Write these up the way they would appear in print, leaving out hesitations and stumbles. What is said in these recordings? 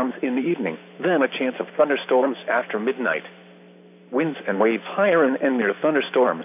thunderstorms in the evening, then a chance of thunderstorms after midnight. Winds and waves higher in and near thunderstorms.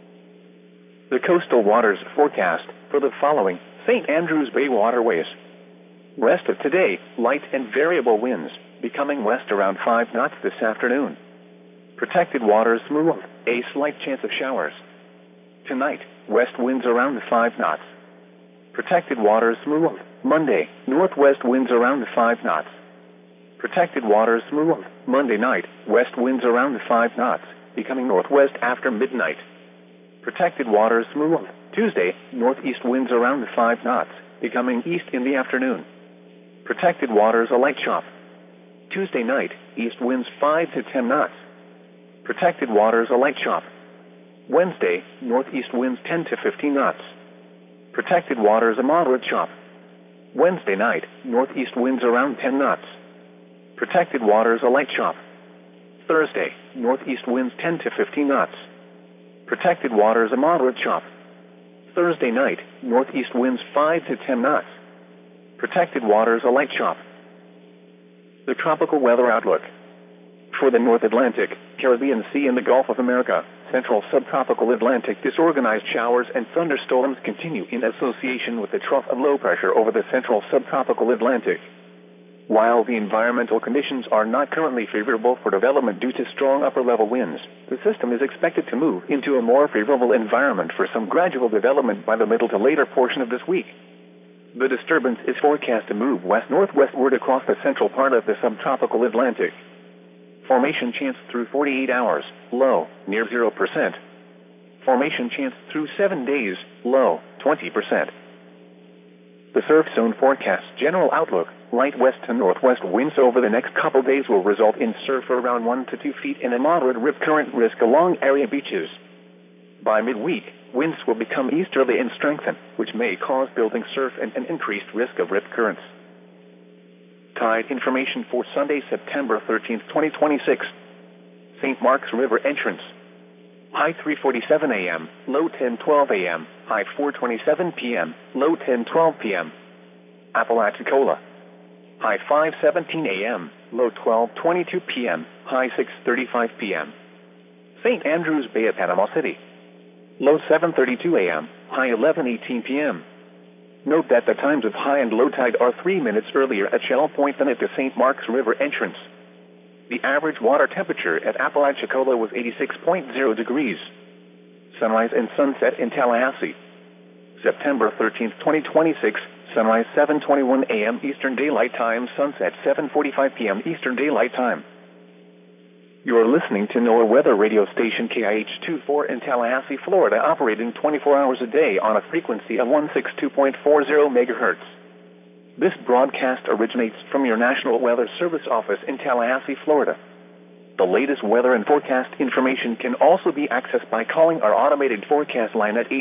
The coastal waters forecast for the following St. Andrews Bay waterways. Rest of today, light and variable winds, becoming west around 5 knots this afternoon. Protected waters smooth, a slight chance of showers. Tonight, west winds around 5 knots. Protected waters smooth, Monday, northwest winds around 5 knots. Protected waters smooth, Monday night, west winds around 5 knots, becoming northwest after midnight. Protected waters smooth, Tuesday, northeast winds around 5 knots, becoming east in the afternoon. Protected waters a light chop. Tuesday night, east winds 5 to 10 knots. Protected waters a light chop. Wednesday, northeast winds 10 to 15 knots. Protected waters a moderate chop. Wednesday night, northeast winds around 10 knots. Protected waters a light chop. Thursday, northeast winds 10 to 15 knots. Protected waters a moderate chop. Thursday night, northeast winds 5 to 10 knots. Protected waters a light chop. The tropical weather outlook. For the North Atlantic, Caribbean Sea and the Gulf of America, Central Subtropical Atlantic, disorganized showers and thunderstorms continue in association with the trough of low pressure over the Central Subtropical Atlantic. While the environmental conditions are not currently favorable for development due to strong upper-level winds, the system is expected to move into a more favorable environment for some gradual development by the middle to later portion of this week. The disturbance is forecast to move west-northwestward across the central part of the subtropical Atlantic. Formation chance through 48 hours, low, near 0%. Formation chance through 7 days, low, 20%. The surf zone forecast general outlook, light west to northwest winds over the next couple days will result in surf around 1 to 2 feet and a moderate rip current risk along area beaches. By midweek, winds will become easterly and strengthen, which may cause building surf and an increased risk of rip currents. Tide information for Sunday, September 13, 2026. St. Mark's River entrance. High 3:47 a.m., low 10:12 a.m., high 4:27 p.m., low 10:12 p.m. Apalachicola. High 5:17 a.m., low 12:22 p.m., high 6:35 p.m. St. Andrews Bay at Panama City. Low 7:32 a.m., high 11:18 p.m. Note that the times of high and low tide are 3 minutes earlier at Shell Point than at the St. Mark's River entrance. The average water temperature at Apalachicola was 86.0 degrees. Sunrise and sunset in Tallahassee. September 13, 2026, sunrise 7:21 a.m. Eastern Daylight Time, sunset 7:45 p.m. Eastern Daylight Time. You are listening to NOAA weather radio station KIH-24 in Tallahassee, Florida, operating 24 hours a day on a frequency of 162.40 MHz. This broadcast originates from your National Weather Service office in Tallahassee, Florida. The latest weather and forecast information can also be accessed by calling our automated forecast line at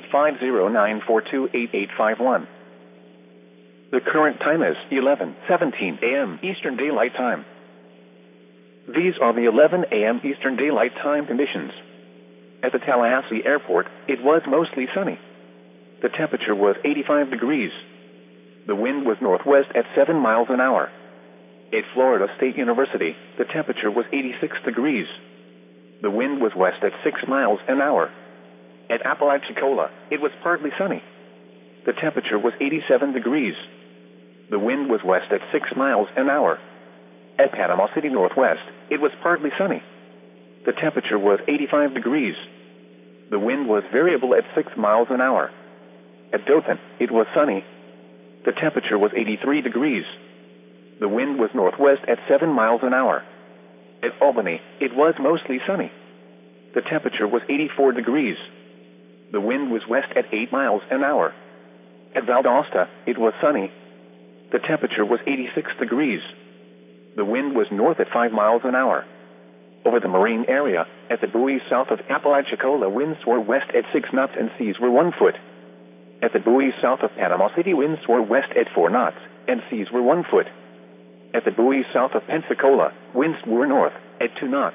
850-942-8851. The current time is 11:17 a.m. Eastern Daylight Time. These are the 11 a.m. Eastern Daylight Time conditions. At the Tallahassee Airport, it was mostly sunny. The temperature was 85 degrees. The wind was northwest at 7 miles an hour. At Florida State University, the temperature was 86 degrees. The wind was west at 6 miles an hour. At Apalachicola, it was partly sunny. The temperature was 87 degrees. The wind was west at 6 miles an hour. At Panama City Northwest, it was partly sunny. The temperature was 85 degrees. The wind was variable at 6 miles an hour. At Dothan, it was sunny. The temperature was 83 degrees. The wind was northwest at 7 miles an hour. At Albany, it was mostly sunny. The temperature was 84 degrees. The wind was west at 8 miles an hour. At Valdosta, it was sunny. The temperature was 86 degrees. The wind was north at 5 miles an hour. Over the marine area, at the buoys south of Apalachicola, winds were west at 6 knots and seas were 1 foot. At the buoys south of Panama City, winds were west at 4 knots, and seas were 1 foot. At the buoys south of Pensacola, winds were north at 2 knots.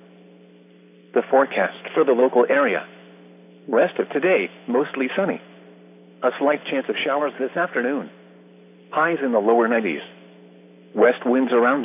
The forecast for the local area. Rest of today, mostly sunny. A slight chance of showers this afternoon. Highs in the lower 90s. West winds around